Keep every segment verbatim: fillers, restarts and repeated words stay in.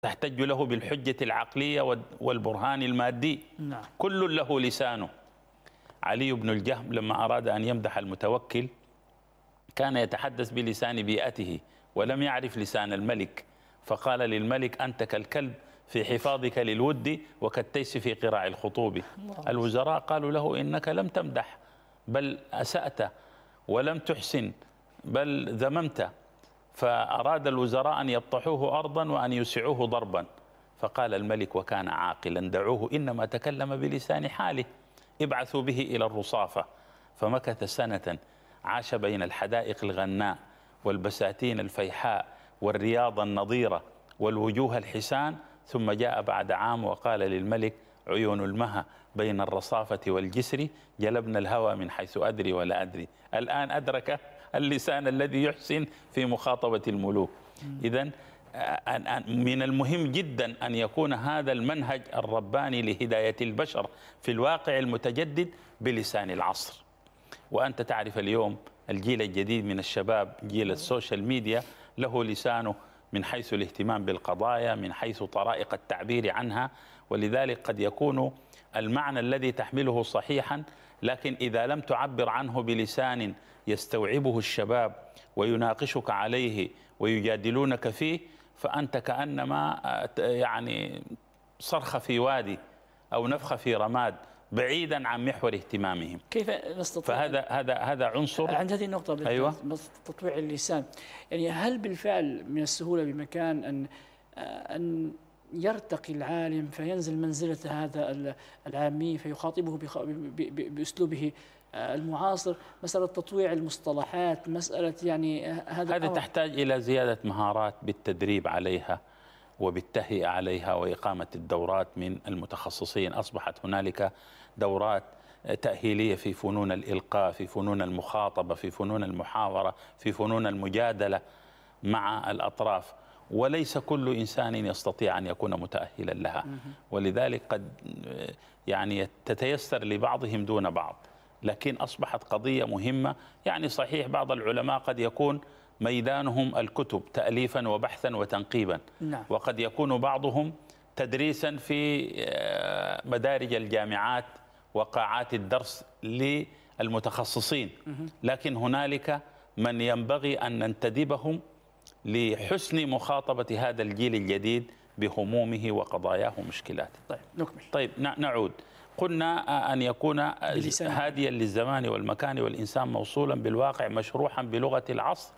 تحتج له بالحجة العقلية والبرهان المادي. نعم. كل له لسانه. علي بن الجهم لما أراد أن يمدح المتوكل كان يتحدث بلسان بيئته ولم يعرف لسان الملك، فقال للملك: أنت كالكلب في حفاظك للود وكالتيس في قراع الخطوب. الوزراء قالوا له: إنك لم تمدح بل أسأت ولم تحسن بل ذممت. فأراد الوزراء أن يبطحوه أرضا وأن يسعوه ضربا، فقال الملك وكان عاقلا: دعوه إنما تكلم بلسان حاله، ابعثوا به إلى الرصافة. فمكث سنة عاش بين الحدائق الغناء والبساتين الفيحاء والرياض النضيرة والوجوه الحسان، ثم جاء بعد عام وقال للملك: عيون المها بين الرصافة والجسر جلبنا الهوى من حيث أدري ولا أدري. الآن أدرك اللسان الذي يحسن في مخاطبة الملوك. إذن من المهم جدا أن يكون هذا المنهج الرباني لهداية البشر في الواقع المتجدد بلسان العصر. وأنت تعرف اليوم الجيل الجديد من الشباب، جيل السوشيال ميديا، له لسانه من حيث الاهتمام بالقضايا، من حيث طرائق التعبير عنها، ولذلك قد يكون المعنى الذي تحمله صحيحا، لكن إذا لم تعبر عنه بلسان يستوعبه الشباب ويناقشك عليه ويجادلونك فيه، فأنت كأنما يعني صرخة في وادي أو نفخة في رماد بعيدا عن محور اهتمامهم. كيف نستطيع؟ فهذا هذا هذا عنصر. عند هذه النقطة، أيوة. تطويع اللسان، يعني هل بالفعل من السهولة بمكان أن أن يرتقي العالم فينزل منزلة هذا العامي فيخاطبه بأسلوبه المعاصر؟ مسألة تطويع المصطلحات، مسألة يعني هذا هذا تحتاج إلى زيادة مهارات بالتدريب عليها وبالتهيئة عليها وإقامة الدورات من المتخصصين. أصبحت هنالك دورات تأهيلية في فنون الإلقاء، في فنون المخاطبة، في فنون المحاورة، في فنون المجادلة مع الأطراف، وليس كل إنسان يستطيع أن يكون متأهلا لها، ولذلك قد يعني تتيسر لبعضهم دون بعض. لكن أصبحت قضية مهمة. يعني صحيح بعض العلماء قد يكون ميدانهم الكتب تأليفا وبحثا وتنقيبا. نعم. وقد يكون بعضهم تدريسا في مدارج الجامعات وقاعات الدرس للمتخصصين، لكن هنالك من ينبغي أن ننتدبهم لحسن مخاطبة هذا الجيل الجديد بهمومه وقضاياه ومشكلاته. طيب نكمل. طيب نعود. قلنا أن يكون هاديا للزمان والمكان والإنسان موصولا بالواقع، مشروحا بلغة العصر،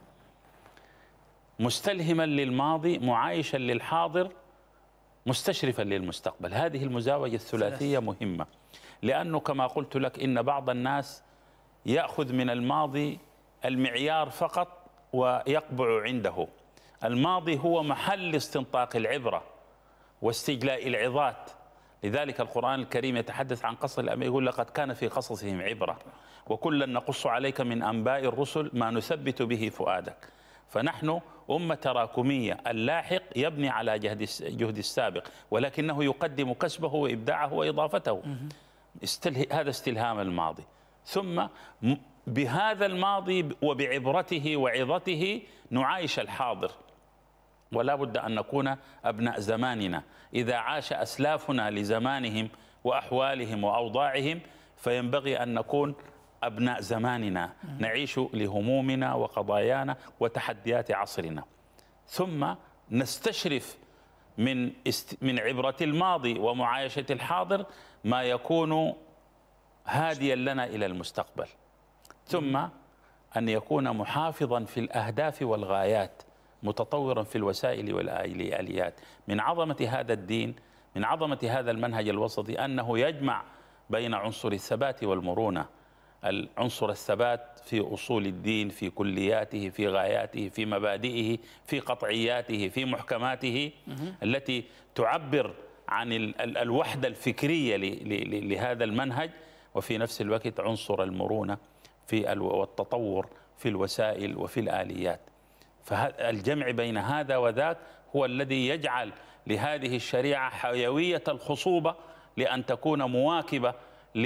مستلهما للماضي، معايشا للحاضر، مستشرفا للمستقبل. هذه المزاوجة الثلاثية مهمة، لأنه كما قلت لك إن بعض الناس يأخذ من الماضي المعيار فقط ويقبع عنده. الماضي هو محل استنطاق العبرة واستجلاء العظات. لذلك القرآن الكريم يتحدث عن قصص الأنبياء، يقول: لقد كان في قصصهم عبرة وكلا نقص عليك من أنباء الرسل ما نثبت به فؤادك. فنحن أمة تراكمية، اللاحق يبني على جهد جهد السابق، ولكنه يقدم كسبه وإبداعه وإضافته. استله... هذا استلهام الماضي، ثم بهذا الماضي وبعبرته وعظته نعايش الحاضر. ولا بد أن نكون أبناء زماننا. إذا عاش أسلافنا لزمانهم وأحوالهم وأوضاعهم، فينبغي أن نكون أبناء زماننا، نعيش لهمومنا وقضايانا وتحديات عصرنا، ثم نستشرف من من عبرة الماضي ومعايشة الحاضر ما يكون هاديا لنا إلى المستقبل، ثم أن يكون محافظا في الأهداف والغايات، متطورا في الوسائل والآليات. من عظمة هذا الدين، من عظمة هذا المنهج الوسطي، أنه يجمع بين عنصر الثبات والمرونة. العنصر الثبات في أصول الدين، في كلياته، في غاياته، في مبادئه، في قطعياته، في محكماته التي تعبر عن الوحدة الفكرية لهذا المنهج، وفي نفس الوقت عنصر المرونة في والتطور في الوسائل وفي الآليات. فالجمع بين هذا وذاك هو الذي يجعل لهذه الشريعة حيوية الخصوبة، لأن تكون مواكبة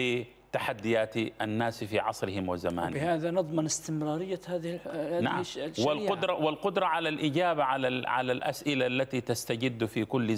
تحديات الناس في عصرهم وزمانهم. بهذا نضمن استمرارية هذه هذه نعم. الشريعة. والقدرة والقدرة على الإجابة على على الأسئلة التي تستجد في كل